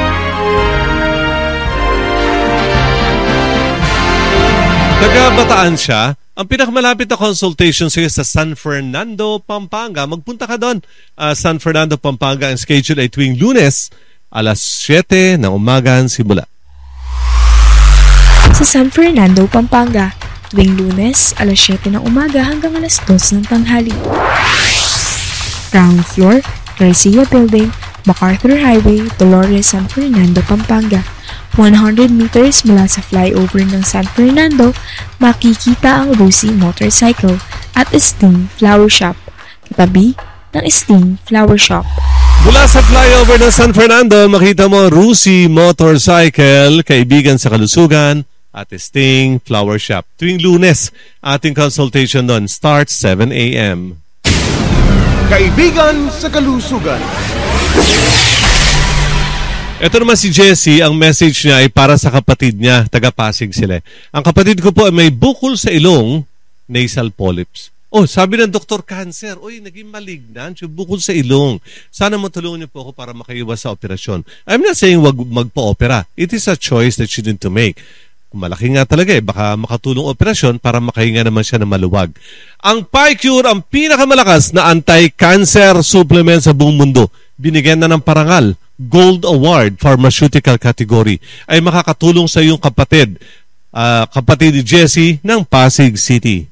Taga Bataan siya. Ang pinakamalapit na consultation sa iyo sa San Fernando, Pampanga. Magpunta ka doon. San Fernando, Pampanga. Ang schedule ay tuwing Lunes, alas 7 ng umaga simula. Sa San Fernando, Pampanga, tuwing Lunes, alas 7 ng umaga hanggang alas 2 ng tanghali. Ground floor, Garcia Building, MacArthur Highway, Dolores, San Fernando, Pampanga. 100 meters mula sa flyover ng San Fernando, makikita ang Rusi Motorcycle at Sting Flower Shop, katabi ng Sting Flower Shop. Mula sa flyover ng San Fernando, makita mo Rusi Motorcycle, kaibigan sa kalusugan, at Sting Flower Shop. Tuwing Lunes, ating consultation doon starts 7 a.m. Kaibigan sa kalusugan. Ito naman si Jessie, ang message niya ay para sa kapatid niya, taga-Pasig sila. Ang kapatid ko po ay may bukol sa ilong, nasal polyps. Oh, sabi ng doktor, cancer. Uy, naging malignant yung bukol sa ilong. Sana matulungan niyo po ako para makaiwas sa operasyon. I'm not saying wag magpa-opera. It is a choice that you need to make. Malaki nga talaga baka makatulong operasyon para makahinga naman siya ng maluwag. Ang Picure, ang pinakamalakas na anti-cancer supplement sa buong mundo. Binigyan na ng parangal, Gold Award, Pharmaceutical Category. Ay makakatulong sa iyong kapatid ni Jessie ng Pasig City.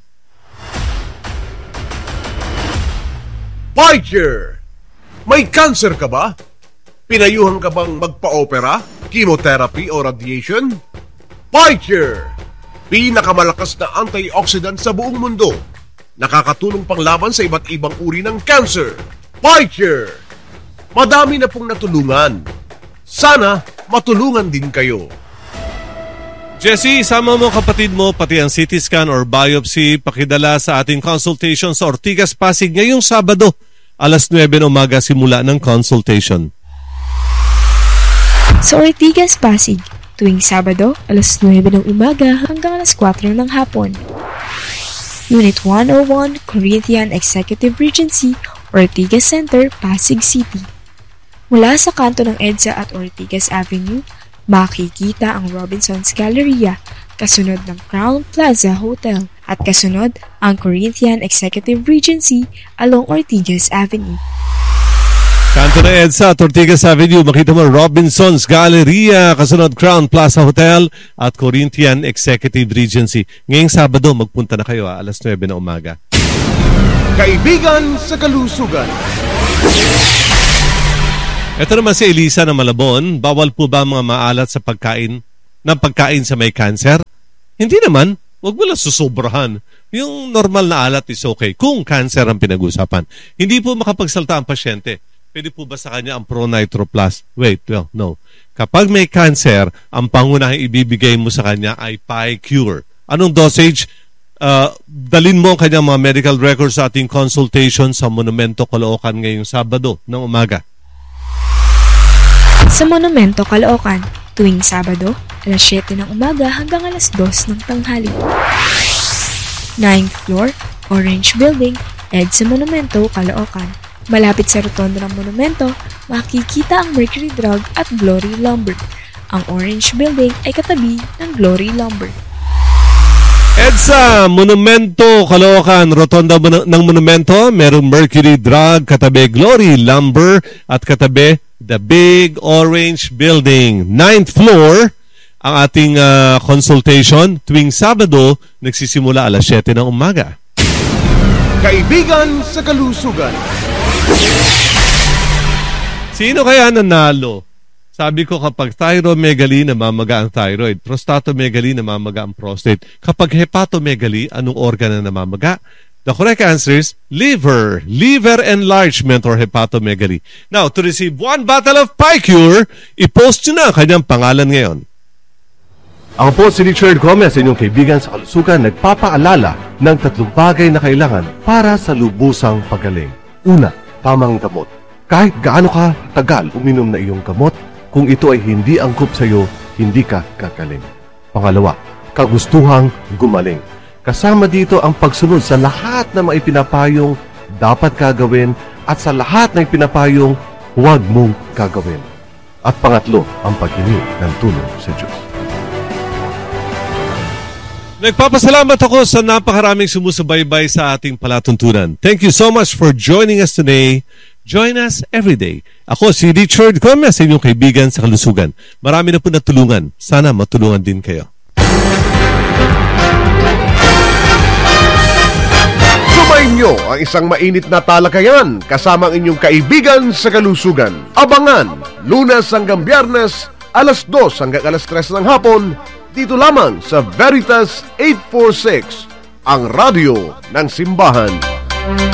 Picure! May cancer ka ba? Pinayuhan ka bang magpa-opera, chemotherapy o radiation? Picure! Pinakamalakas na antioxidant sa buong mundo. Nakakatulong panglaban sa iba't ibang uri ng cancer. Picure! Madami na pong natulungan. Sana matulungan din kayo. Jessie, isama mo kapatid mo pati ang CT scan or biopsy pakidala sa ating consultation sa Ortigas, Pasig ngayong Sabado, alas 9 ng umaga simula ng consultation. Sa Ortigas, Pasig, tuwing Sabado, alas 9 ng umaga hanggang alas 4 ng hapon. Unit 101, Corinthian Executive Regency, Ortigas Center, Pasig City. Mula sa kanto ng EDSA at Ortigas Avenue, makikita ang Robinson's Galleria, kasunod ng Crown Plaza Hotel, at kasunod ang Corinthian Executive Regency along Ortigas Avenue. Kanto na EDSA, Ortigas Avenue, makita mo Robinson's Galleria, kasunod Crown Plaza Hotel at Corinthian Executive Regency. Ngayong Sabado, magpunta na kayo alas 9 na umaga. Kaibigan sa kalusugan. Ito naman si Elisa na Malabon, bawal po ba mga maalat sa pagkain sa may cancer? Hindi naman, wag mo lang susobrahan. Yung normal na alat is okay kung cancer ang pinag-usapan. Hindi po makapagsalta ang pasyente. Pwede po ba sa kanya ang Pro Nitro Plus? Wait, well, no. Kapag may cancer, ang pangunahing ibibigay mo sa kanya ay PyCure. Anong dosage? Dalin mo ang kanyang mga medical records sa ating consultation sa Monumento Caloocan ngayong Sabado ng umaga. Sa Monumento Caloocan, tuwing Sabado, alas 7 ng umaga hanggang alas 2 ng tanghali. 9th floor, Orange Building, EDSA Monumento, Caloocan. Malapit sa rotondo ng monumento, makikita ang Mercury Drug at Glory Lumber. Ang Orange Building ay katabi ng Glory Lumber. EDSA Monumento, Caloocan, rotonda ng monumento, merong Mercury Drug, katabi Glory Lumber at katabi the Big Orange Building. 9th floor, ang ating consultation tuwing Sabado, nagsisimula alas 7 ng umaga. Kaibigan sa kalusugan. Sino kaya nanalo? Sabi ko kapag thyromegaly, namamaga ang thyroid. Prostatomegaly, namamaga ang prostate. Kapag hepatomegaly, anong organ na namamaga? The correct answer is liver. Liver enlargement or hepatomegaly. Now, to receive 1 bottle of PyCure, i-post nyo na ang kanyang pangalan ngayon. Ako po si Richard Gomez, inyong kaibigan sa kalusugan, nagpapaalala ng 3 bagay na kailangan para sa lubusang pagaling. Una, tamang gamot. Kahit gaano ka tagal uminom na iyong gamot, kung ito ay hindi angkop sa iyo, hindi ka kagaling. Pangalawa, kagustuhang gumaling. Kasama dito ang pagsunod sa lahat na mga ipinapayong dapat gagawin at sa lahat na ipinapayong huwag mong gagawin. At pangatlo, ang paghingi ng tulong sa Diyos. Nagpapasalamat ako sa napakaraming sumusubaybay sa ating palatuntunan. Thank you so much for joining us today. Join us every day. Ako si Richard Gomez, inyong kaibigan sa kalusugan. Marami na po natulungan. Sana matulungan din kayo. Sumayin nyo ang isang mainit na talakayan kasama ang inyong kaibigan sa kalusugan. Abangan, Lunes hanggang Biyernes, alas 2 hanggang alas 3 ng hapon, dito lamang sa Veritas 846, ang radyo ng simbahan.